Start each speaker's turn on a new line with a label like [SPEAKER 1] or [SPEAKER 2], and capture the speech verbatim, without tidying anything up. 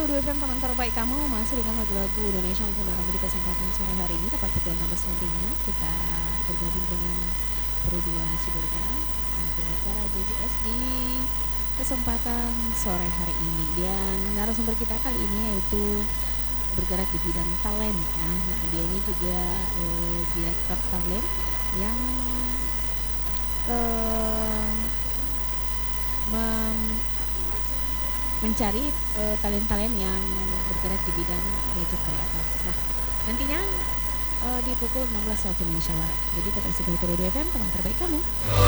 [SPEAKER 1] dua F M teman terbaik kamu masih dengan lagu-lagu Indonesia untuk kamu di kesempatan sore hari ini tepat pukul enam belas nantinya kita bergabung dengan Pro dua Sibolga untuk acara J J S di kesempatan sore hari ini. Dan narasumber kita kali ini yaitu bergerak di bidang talent ya. Nah, dia ini juga eh, direktur talent yang eh, mem- mencari uh, talent-talent yang bergerak di bidang yaitu kreatif. Nah, nantinya uh, di pukul enam belas waktu Indonesia Barat. Jadi tetap seperti Pro dua F M teman terbaik kamu.